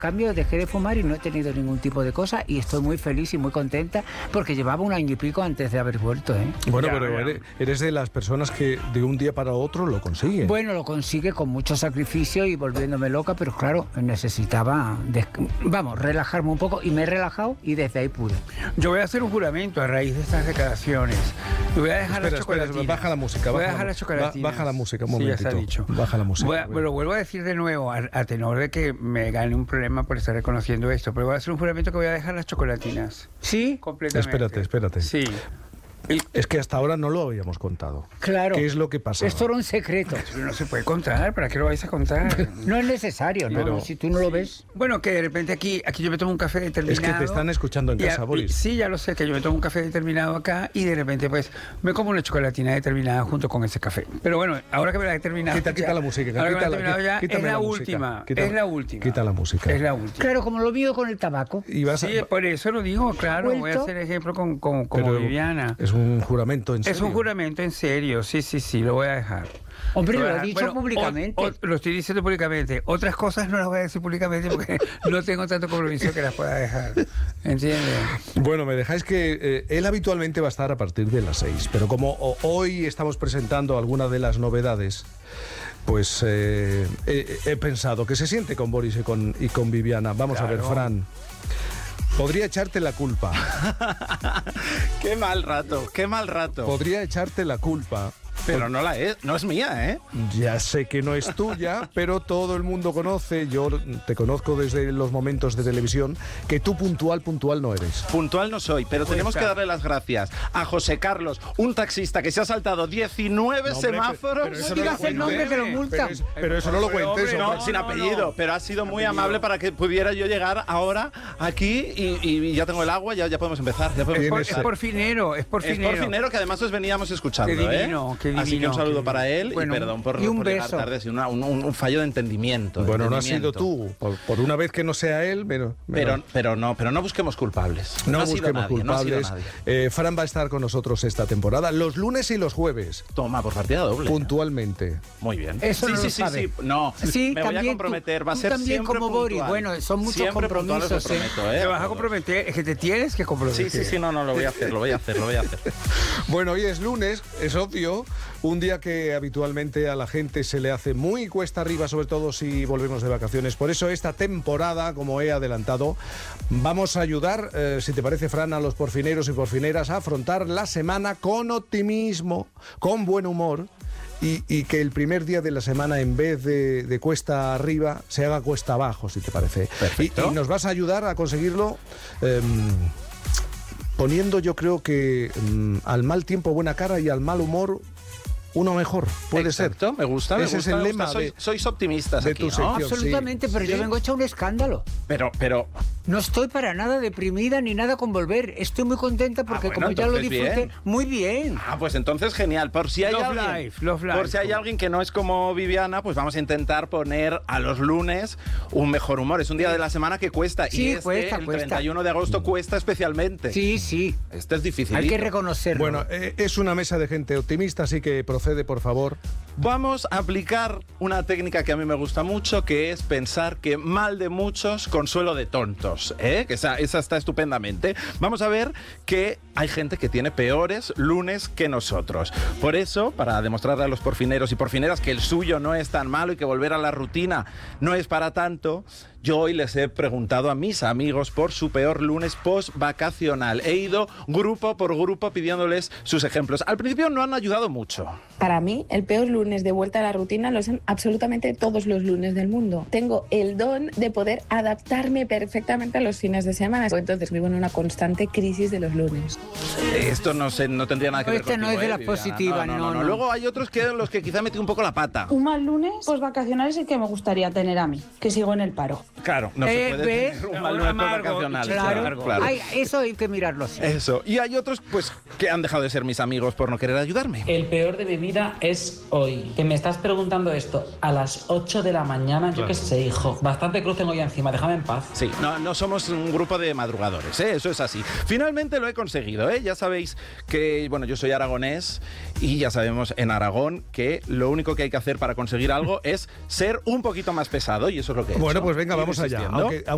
cambio, dejé de fumar y no he tenido ningún tipo de cosa y estoy muy feliz y muy contenta porque llevaba 1 año y pico antes de haber vuelto, ¿eh? Bueno, pero eres de las personas que de un día para otro lo consiguen. Bueno, lo consigue con mucho sacrificio y volviéndome loca, pero claro, necesitaba, relajarme un poco y me he relajado y desde ahí pude. Yo voy a hacer un juramento a raíz de estas declaraciones. Y voy a dejar la chocolatina. Baja la música. Voy a dejar la chocolatina. Baja la música, un sí, momentito. Ya se ha dicho. Baja la música. Lo vuelvo a decir de nuevo, a tenor de que me gane un problema por estar reconociendo esto, pero voy a hacer un juramento que voy a dejar las chocolatinas. ¿Sí? Completamente. Espérate. Sí. Es que hasta ahora no lo habíamos contado. Claro. ¿Qué es lo que pasa? Esto era un secreto. Pero no se puede contar, ¿para qué lo vais a contar? No es necesario, ¿no? Pero, si tú no lo ves. Bueno, que de repente aquí yo me tomo un café determinado. Es que te están escuchando en casa, Boris. Sí, ya lo sé, que yo me tomo un café determinado acá y de repente pues me como una chocolatina determinada junto con ese café. Pero bueno, ahora que me la he terminado... Quita la música. Ahora que me la he terminado ya, quítame es la música. última. Es la última. Quita la música. Es la última. Claro, como lo mío con el tabaco. Y vas Sí, por eso lo digo, claro. Voy a hacer ejemplo como Viviana. Es un juramento en serio. Es un juramento en serio, sí, lo voy a dejar. Hombre, lo he dicho públicamente. Lo estoy diciendo públicamente. Otras cosas no las voy a decir públicamente porque no tengo tanto compromiso que las pueda dejar. ¿Entiendes? Bueno, me dejáis que él habitualmente va a estar a partir de las 6, pero como hoy estamos presentando algunas de las novedades, pues he pensado que se siente con Boris y con Viviana. Vamos a ver, Fran. Podría echarte la culpa. Qué mal rato. Podría echarte la culpa. Pero no es mía, ¿eh? Ya sé que no es tuya, pero todo el mundo conoce, yo te conozco desde los momentos de televisión, que tú puntual no eres. Puntual no soy, pero tenemos que darle las gracias a José Carlos, un taxista que se ha saltado 19 semáforos. No digas el nombre que lo multan. Pero eso no lo cuentes. No, sin apellido, pero ha sido muy amable para que pudiera yo llegar ahora aquí y ya tengo el agua, ya podemos empezar. Es por finero. Es por finero, que además os veníamos escuchando. Qué divino, qué divino. Así que un saludo para él, bueno, y perdón por un llegar tarde, ha sido un fallo de entendimiento. Bueno, no has sido tú, por una vez que no sea él, pero no busquemos culpables. No ha sido busquemos nadie, culpables. No ha sido nadie. Fran va a estar con nosotros esta temporada, los lunes y los jueves. Toma, por partida doble. Puntualmente. Muy bien. Eso sí, no sí, lo sí, sabe. sí. No, sí, me voy a comprometer. Va a ser también siempre como puntual. Boris. Bueno, son muchos siempre compromisos. Te vas a comprometer, es que te tienes que comprometer. Sí, no, lo voy a hacer. Bueno, hoy es lunes, es obvio, un día que habitualmente a la gente se le hace muy cuesta arriba, sobre todo si volvemos de vacaciones. Por eso esta temporada, como he adelantado, vamos a ayudar, si te parece, Fran, a los porfineros y porfineras a afrontar la semana con optimismo, con buen humor. Y que el primer día de la semana, en vez de cuesta arriba, se haga cuesta abajo, si te parece. Perfecto. Y nos vas a ayudar a conseguirlo poniendo, yo creo que al mal tiempo buena cara y al mal humor uno mejor. Puede Exacto, ser. Me gusta. Ese es el lema. Sois optimistas de aquí, tu ¿no? sección. Absolutamente, sí. pero yo vengo hecha un escándalo. Pero... No estoy para nada deprimida ni nada con volver. Estoy muy contenta porque bueno, como ya lo entonces disfruté, bien. muy bien. Pues entonces genial. Por si hay Love life. Por si hay alguien que no es como Viviana, pues vamos a intentar poner a los lunes un mejor humor. Es un día de la semana que cuesta. Sí, y cuesta. 31 de agosto cuesta especialmente. Sí. Este es difícil. Hay que reconocerlo. Bueno, es una mesa de gente optimista, así que procede, por favor. Vamos a aplicar una técnica que a mí me gusta mucho, que es pensar que mal de muchos, consuelo de tontos, ¿eh? Que esa está estupendamente. Vamos a ver que hay gente que tiene peores lunes que nosotros. Por eso, para demostrarle a los porfineros y porfineras que el suyo no es tan malo y que volver a la rutina no es para tanto, yo hoy les he preguntado a mis amigos por su peor lunes post-vacacional. He ido grupo por grupo pidiéndoles sus ejemplos. Al principio no han ayudado mucho. Para mí, el peor lunes de vuelta a la rutina lo son absolutamente todos los lunes del mundo. Tengo el don de poder adaptarme perfectamente a los fines de semana. Entonces vivo en una constante crisis de los lunes. Esto no tendría nada que ver Este contigo, no es de Viviana. las positivas, no. Luego hay otros que los que quizá metí un poco la pata. Un mal lunes post-vacacional es el que me gustaría tener a mí, que sigo en el paro. Claro, no se puede tener un mal lunes post-vacacional. Claro. Eso hay que mirarlo así. Eso. Y hay otros, pues, que han dejado de ser mis amigos por no querer ayudarme. El peor de mi vida es hoy. Que me estás preguntando esto a las 8 de la mañana. Yo qué sé, hijo. Bastante cruz tengo ya encima. Déjame en paz. Sí, no somos un grupo de madrugadores, ¿eh? Eso es así. Finalmente lo he conseguido, ¿eh? Ya sabéis que, bueno, yo soy aragonés y ya sabemos en Aragón que lo único que hay que hacer para conseguir algo es ser un poquito más pesado y eso es lo que he hecho. Bueno, pues venga, Ir vamos allá. resistiendo.